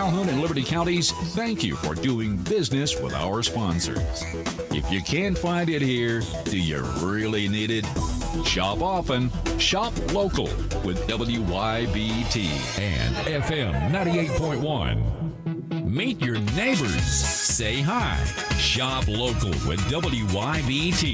Calhoun and Liberty Counties, thank you for doing business with our sponsors. If you can't find it here, do you really need it? Shop often, shop local with WYBT and FM 98.1. Meet your neighbors. Say hi. Shop local with WYBT.